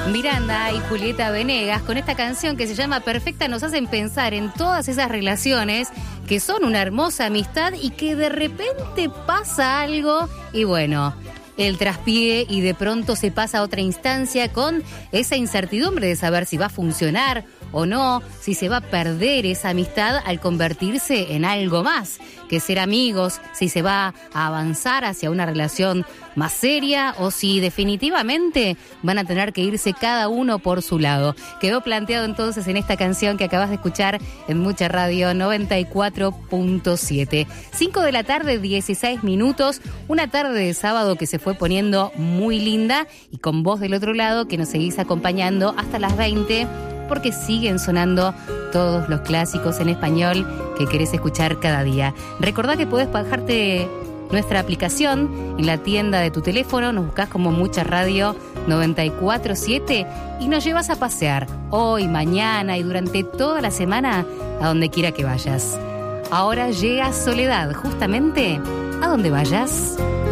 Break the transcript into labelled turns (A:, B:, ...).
A: Miranda y Julieta Venegas con esta canción que se llama Perfecta nos hacen pensar en todas esas relaciones que son una hermosa amistad y que de repente pasa algo y bueno, el traspié y de pronto se pasa a otra instancia con esa incertidumbre de saber si va a funcionar o no, si se va a perder esa amistad al convertirse en algo más que ser amigos, si se va a avanzar hacia una relación más seria o si definitivamente van a tener que irse cada uno por su lado. Quedó planteado entonces en esta canción que acabas de escuchar en Mucha Radio 94.7. 5 de la tarde, 16 minutos, una tarde de sábado que se fue poniendo muy linda y con vos del otro lado que nos seguís acompañando hasta las 20 porque siguen sonando todos los clásicos en español que querés escuchar cada día. Recordá que podés bajarte nuestra aplicación en la tienda de tu teléfono, nos buscás como Mucha Radio 94.7 y nos llevas a pasear hoy, mañana y durante toda la semana a donde quiera que vayas. Ahora llega Soledad, justamente a donde vayas.